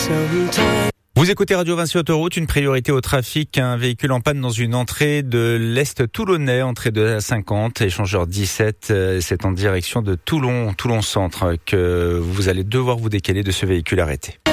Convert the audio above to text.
Vous écoutez Radio Vinci Autoroute, une priorité au trafic, un véhicule en panne dans une entrée de l'Est toulonnais, entrée de la 50, échangeur 17, c'est en direction de Toulon Centre que vous allez devoir vous décaler de ce véhicule arrêté.